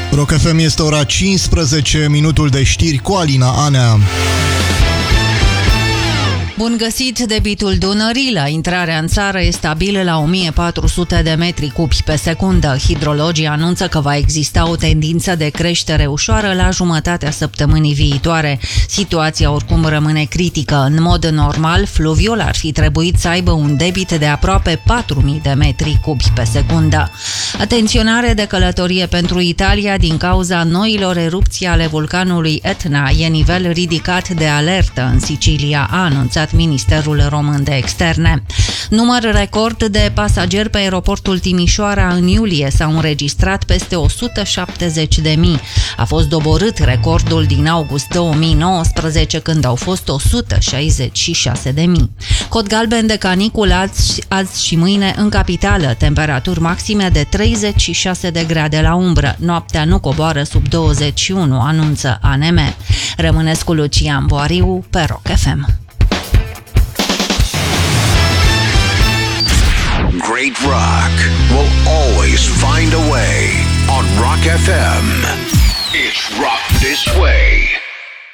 Rock FM, este ora 15, minutul de știri cu Alina Anea. Bun găsit! Debitul Dunării la intrarea în țară e stabil la 1400 de metri cubi pe secundă. Hidrologii anunță că va exista o tendință de creștere ușoară la jumătatea săptămânii viitoare. Situația oricum rămâne critică. În mod normal, fluviul ar fi trebuit să aibă un debit de aproape 4000 de metri cubi pe secundă. Atenționare de călătorie pentru Italia din cauza noilor erupții ale vulcanului Etna. E nivel ridicat de alertă în Sicilia, a anunțat Ministerul Român de Externe. Număr record de pasageri pe aeroportul Timișoara în iulie, s-au înregistrat peste 170.000. A fost doborât recordul din august 2019, când au fost 166.000. Cod galben de canicul azi și mâine în capitală, temperaturi maxime de 36 de grade la umbră. Noaptea nu coboară sub 21, anunță ANM. Rămâneți cu Lucian Boariu pe Rock FM. Great rock will always find a way on Rock FM. It's Rock This Way.